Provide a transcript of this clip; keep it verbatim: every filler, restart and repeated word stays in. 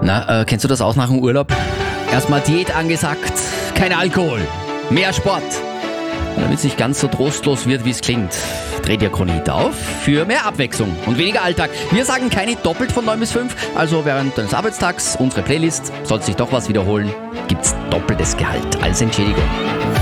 Na, äh, kennst du das auch nach dem Urlaub? Erstmal Diät angesagt, kein Alkohol, mehr Sport. Damit es nicht ganz so trostlos wird, wie es klingt, dreht ihr Chronit auf für mehr Abwechslung und weniger Alltag. Wir sagen keine doppelt von neun bis fünf, also während deines Arbeitstags, unsere Playlist, sollte sich doch was wiederholen, gibt's doppeltes Gehalt als Entschädigung.